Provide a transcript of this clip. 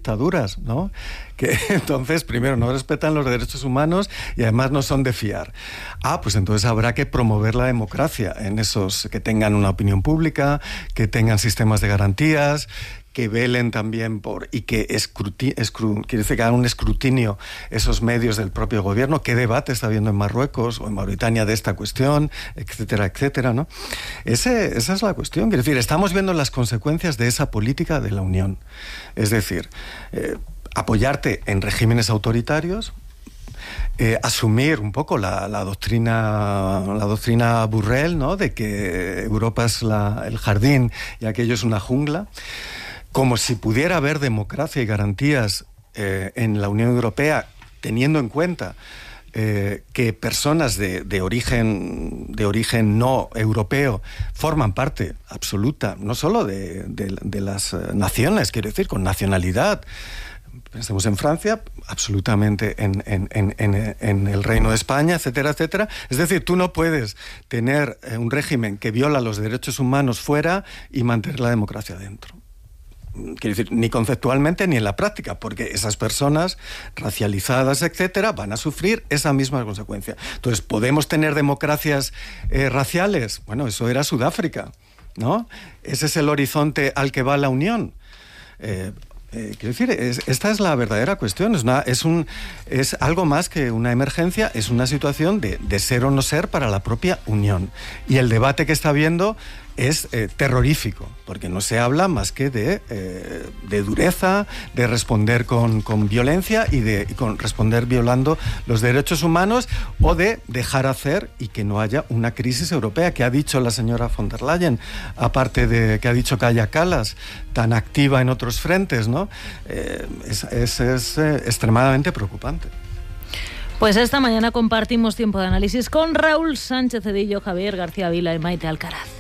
dictaduras, ¿no? Que entonces, primero, no respetan los derechos humanos y además no son de fiar. Pues entonces habrá que promover la democracia en esos, que tengan una opinión pública, que tengan sistemas de garantías, que velen también por, y que quiere decir que hagan un escrutinio esos medios del propio gobierno, qué debate está habiendo en Marruecos o en Mauritania de esta cuestión, etcétera, etcétera, ¿no? Esa es la cuestión. Quiere decir, estamos viendo las consecuencias de esa política de la Unión. Es decir, apoyarte en regímenes autoritarios, asumir un poco la doctrina Borrell, ¿no? De que Europa es el jardín y aquello es una jungla, como si pudiera haber democracia y garantías en la Unión Europea, teniendo en cuenta que personas de origen no europeo forman parte absoluta, no solo de las naciones, quiero decir, con nacionalidad. Pensemos en Francia, absolutamente en el Reino de España, etcétera, etcétera. Es decir, tú no puedes tener un régimen que viola los derechos humanos fuera y mantener la democracia dentro. Quiero decir, ni conceptualmente ni en la práctica, porque esas personas racializadas, etcétera, van a sufrir esa misma consecuencia. Entonces, ¿podemos tener democracias raciales? Bueno, eso era Sudáfrica, ¿no? Ese es el horizonte al que va la Unión. Quiero decir, esta es la verdadera cuestión. Es algo más que una emergencia, es una situación de ser o no ser para la propia Unión. Y el debate que está habiendo es terrorífico, porque no se habla más que de dureza, de responder con violencia y con responder violando los derechos humanos, o de dejar hacer y que no haya una crisis europea, que ha dicho la señora von der Leyen, aparte de que ha dicho Kaja Kallas, tan activa en otros frentes, ¿no? Es extremadamente preocupante. Pues esta mañana compartimos tiempo de análisis con Raúl Sánchez Cedillo, Javier García Vila y Maite Alcaraz.